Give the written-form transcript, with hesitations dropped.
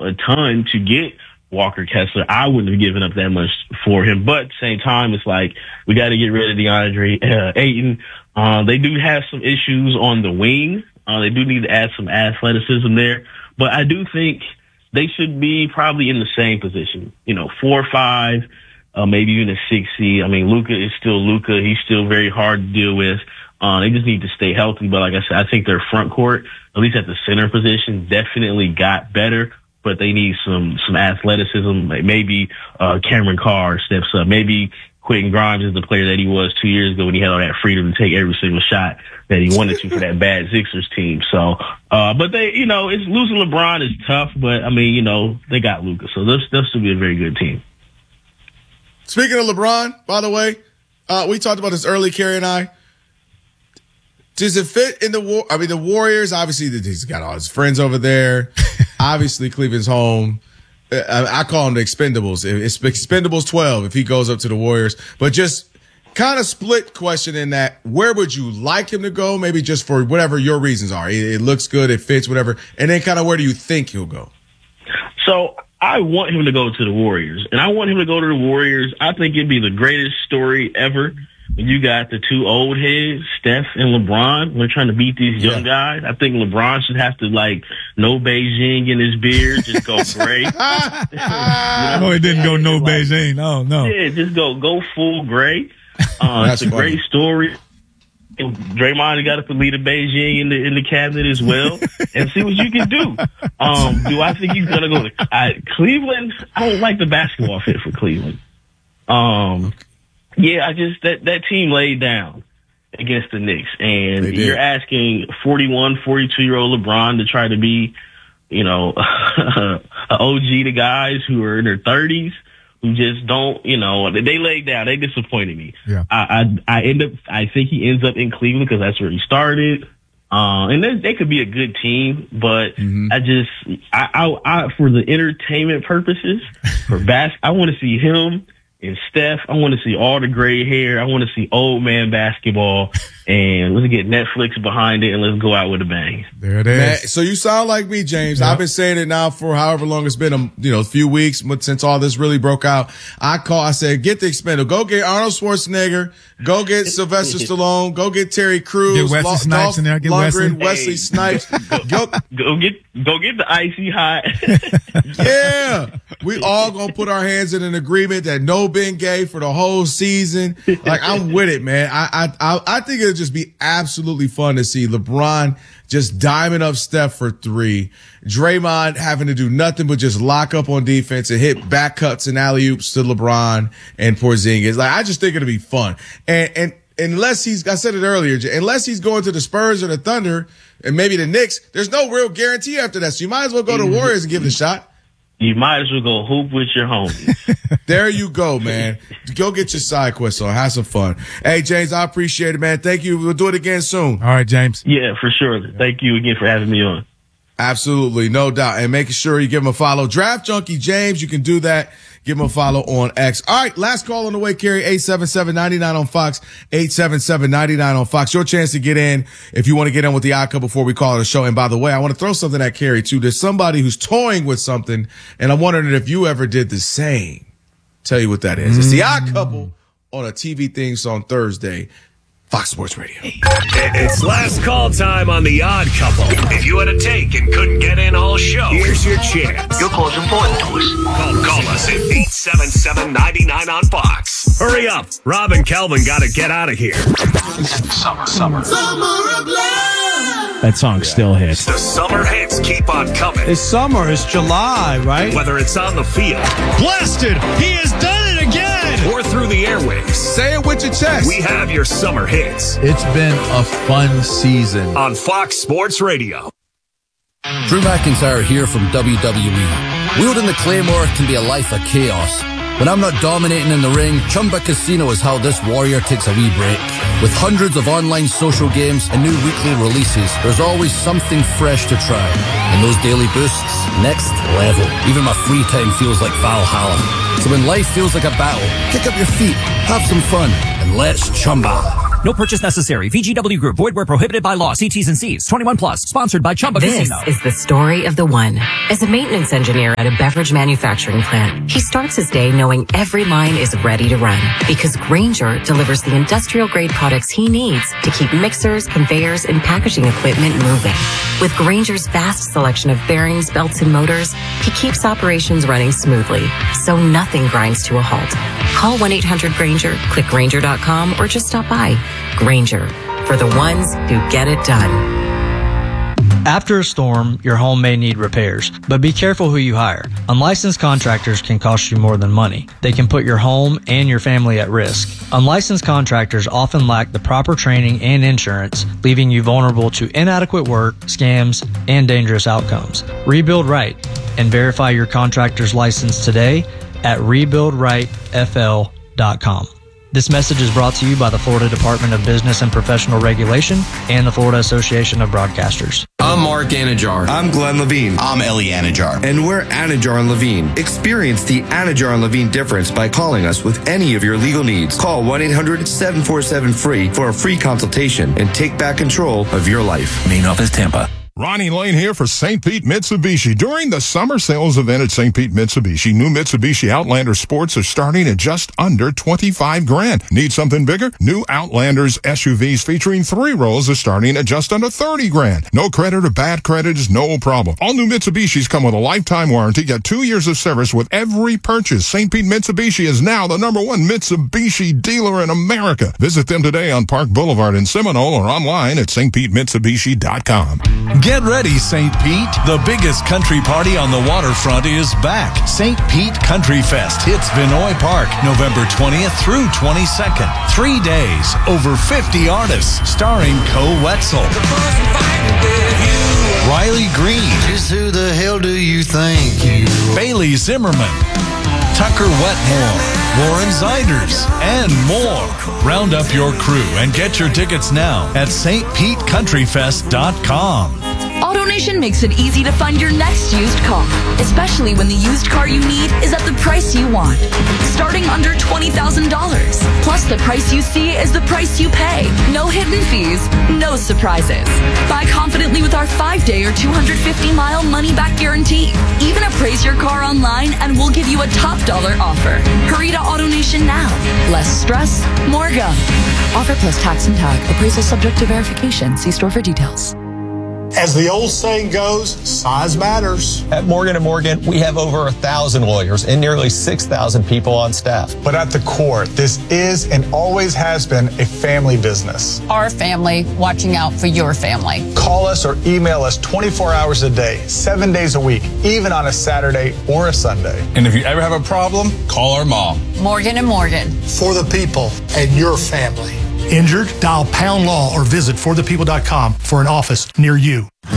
a ton to get Walker Kessler. I wouldn't have given up that much for him. But at the same time, it's like we got to get rid of DeAndre Ayton. They do have some issues on the wing. They do need to add some athleticism there. But I do think they should be probably in the same position, 4 or 5, maybe even a 6 seed. I mean, Luka is still Luka. He's still very hard to deal with. They just need to stay healthy. But like I said, I think their front court, at least at the center position, definitely got better. But they need some athleticism. Maybe Cameron Carr steps up. Maybe Quentin Grimes is the player that he was 2 years ago when he had all that freedom to take every single shot that he wanted to for that bad Sixers team. So, but they, it's losing LeBron is tough, but I mean, they got Luka. So they'll still be a very good team. Speaking of LeBron, by the way, we talked about this early, Kerry and I. Does it fit in the Warriors, obviously he's got all his friends over there. Obviously Cleveland's home. I call them the Expendables. It's Expendables 12 if he goes up to the Warriors. But just kind of split question in that, where would you like him to go? Maybe just for whatever your reasons are. It looks good, it fits, whatever. And then kind of where do you think he'll go? So I want him to go to the Warriors. And I want him to go to the Warriors. I think it'd be the greatest story ever. You got the two old heads, Steph and LeBron. They're trying to beat these young guys. I think LeBron should have to, no Beijing in his beard, just go gray. No, it didn't go no Beijing. No. Yeah, just go full gray. It's a great story. And Draymond got to lead a Beijing in the cabinet as well and see what you can do. Do I think he's going to go to Cleveland? I don't like the basketball fit for Cleveland. Yeah, that team laid down against the Knicks. And you're asking 41, 42-year-old LeBron to try to be, an OG to guys who are in their 30s who just don't, they laid down. They disappointed me. Yeah. I think he ends up in Cleveland because that's where he started. And they could be a good team, but I for the entertainment purposes, I want to see him and Steph. I want to see all the gray hair. I want to see old man basketball. And let's get Netflix behind it and let's go out with a bang. There it is. Man, so you sound like me, James. Yep. I've been saying it now for however long it's been, a few weeks since all this really broke out. I said, get the Expendable. Go get Arnold Schwarzenegger. Go get Sylvester Stallone. Go get Terry Crews. Get Wesley Snipes in there. Get Wesley Snipes. Go get the Icy Hot. Yeah. We all gonna put our hands in an agreement that no Bengay for the whole season. Like, I'm with it, man. I think it'll just be absolutely fun to see LeBron just diming up Steph for 3. Draymond having to do nothing but just lock up on defense and hit back cuts and alley-oops to LeBron and Porzingis. Like, I just think it'll be fun. And unless I said it earlier, unless he's going to the Spurs or the Thunder and maybe the Knicks, there's no real guarantee after that. So you might as well go to the Warriors and give it a shot. You might as well go hoop with your homies. There you go, man. Go get your side quest on. Have some fun. Hey, James, I appreciate it, man. Thank you. We'll do it again soon. All right, James. Yeah, for sure. Thank you again for having me on. Absolutely. No doubt. And making sure you give him a follow. Draft Junkie James, you can do that. Give him a follow on X. All right, last call on the way, Kerry. 877-99 on Fox. 877-99 on Fox. Your chance to get in if you want to get in with the Odd Couple before we call it a show. And by the way, I want to throw something at Kerry, too. There's somebody who's toying with something, and I'm wondering if you ever did the same. Tell you what that is. It's the Odd Couple on a TV thing on Thursday. Fox Sports Radio. It's last call time on The Odd Couple. If you had a take and couldn't get in all show, here's your chance. Your call's important to us. Call us at 877-99 on Fox. Hurry up. Rob and Kelvin got to get out of here. Summer of love. That song still hits. The summer hits keep on coming. It's summer. It's July, right? Whether it's on the field. Blasted. He has done it again. Or through the airwaves. Say it with your chest. We have your summer hits. It's been a fun season. On Fox Sports Radio. Drew McIntyre here from WWE. Wielding the Claymore can be a life of chaos. When I'm not dominating in the ring, Chumba Casino is how this warrior takes a wee break. With hundreds of online social games and new weekly releases, there's always something fresh to try. And those daily boosts, next level. Even my free time feels like Valhalla. So when life feels like a battle, kick up your feet, have some fun, and let's Chumba. No purchase necessary. VGW Group. Void where prohibited by law. See T's and C's. 21 plus. Sponsored by Chumba Casino. This is the story of the one. As a maintenance engineer at a beverage manufacturing plant, he starts his day knowing every line is ready to run because Grainger delivers the industrial-grade products he needs to keep mixers, conveyors, and packaging equipment moving. With Grainger's vast selection of bearings, belts, and motors, he keeps operations running smoothly, so nothing grinds to a halt. Call 1-800-GRAINGER, click Grainger.com, or just stop by. Grainger, for the ones who get it done. After a storm, your home may need repairs, but be careful who you hire. Unlicensed contractors can cost you more than money. They can put your home and your family at risk. Unlicensed contractors often lack the proper training and insurance, leaving you vulnerable to inadequate work, scams, and dangerous outcomes. Rebuild Right and verify your contractor's license today at rebuildrightfl.com. This message is brought to you by the Florida Department of Business and Professional Regulation and the Florida Association of Broadcasters. I'm Mark Anajar. I'm Glenn Levine. I'm Ellie Anajar. And we're Anajar and Levine. Experience the Anajar and Levine difference by calling us with any of your legal needs. Call 1-800-747-FREE for a free consultation and take back control of your life. Main office, Tampa. Ronnie Lane here for St. Pete Mitsubishi. During the summer sales event at St. Pete Mitsubishi, new Mitsubishi Outlander Sports are starting at just under $25,000. Need something bigger? New Outlanders SUVs featuring 3 rows are starting at just under $30,000. No credit or bad credit is no problem. All new Mitsubishis come with a lifetime warranty. Get 2 years of service with every purchase. St. Pete Mitsubishi is now the #1 Mitsubishi dealer in America. Visit them today on Park Boulevard in Seminole or online at stpetemitsubishi.com. Get ready, St. Pete. The biggest country party on the waterfront is back. St. Pete Country Fest hits Vinoy Park November 20th through 22nd. 3 days, over 50 artists, starring Coe Wetzel, Riley Green, just who the hell do you think you are? Bailey Zimmerman, Tucker Wetmore, Warren Ziders, and more. Round up your crew and get your tickets now at stpetecountryfest.com. AutoNation makes it easy to find your next used car, especially when the used car you need is at the price you want, starting under $20,000. Plus, the price you see is the price you pay. No hidden fees, no surprises. Buy confidently with our 5-day or 250-mile money-back guarantee. Even appraise your car online and we'll give you a top dollar offer. Hurry to AutoNation now. Less stress, more go. Offer plus tax and tag. Appraisal subject to verification. See store for details. As the old saying goes, size matters. At Morgan & Morgan, we have over 1,000 lawyers and nearly 6,000 people on staff. But at the core, this is and always has been a family business. Our family watching out for your family. Call us or email us 24 hours a day, 7 days a week, even on a Saturday or a Sunday. And if you ever have a problem, call our mom. Morgan & Morgan. For the people and your family. Injured? Dial #law or visit forthepeople.com for an office near you.